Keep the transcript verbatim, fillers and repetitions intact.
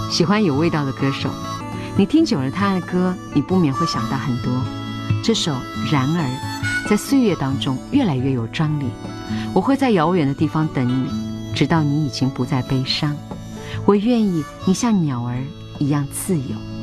喜欢有味道的歌手，你听久了他的歌，你不免会想到很多。这首《然而》在岁月当中越来越有张力。我会在遥远的地方等你，直到你已经不再悲伤。我愿意你像鸟儿一样自由。